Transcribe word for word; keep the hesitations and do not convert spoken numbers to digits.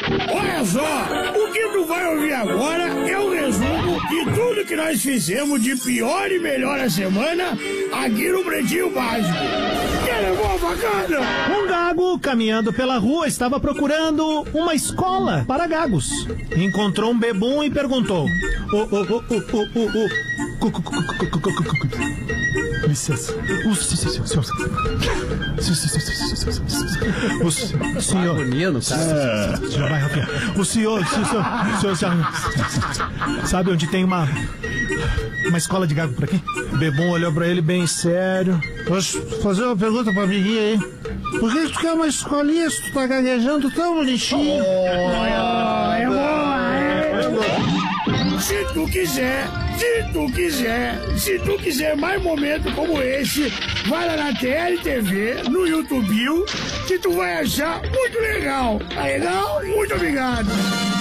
Olha só, o que tu vai ouvir agora é o resumo de tudo que nós fizemos de pior e melhor a semana aqui no Pretinho Básico. Que é bom, bacana! Um gago, caminhando pela rua, estava procurando uma escola para gagos. Encontrou um bebum e perguntou: Ô, ô, ô, ô, ô, ô, ô, licença. O senhor. O senhor. Já vai, Rafinha. O senhor. O senhor. O senhor sabe onde tem uma. Uma escola de gago por aqui? O bebum olhou pra ele bem sério. Posso fazer uma pergunta pra amiguinha aí? Por que tu quer uma escolinha se tu tá gaguejando tão bonitinho? Oh, é boa, é boa. Se tu quiser, se tu quiser, se tu quiser mais momentos como esse, vai lá na T L T V, no YouTube, que tu vai achar muito legal. Tá legal? Muito obrigado.